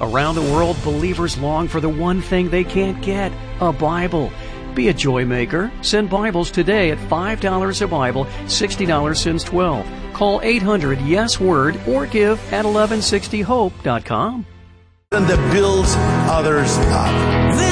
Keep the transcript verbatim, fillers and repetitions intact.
Around the world, believers long for the one thing they can't get, a Bible. Be a joy maker. Send Bibles today at five dollars a Bible, sixty dollars since twelve. Call eight hundred yes word or give at eleven sixty hope dot com. That builds others up.